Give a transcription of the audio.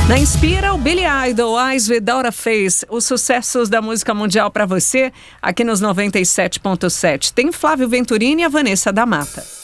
Na Inspira, o Billy Idol, Eyes Without a Face, os sucessos da música mundial para você, aqui nos 97.7. Tem Flávio Venturini e a Vanessa da Mata.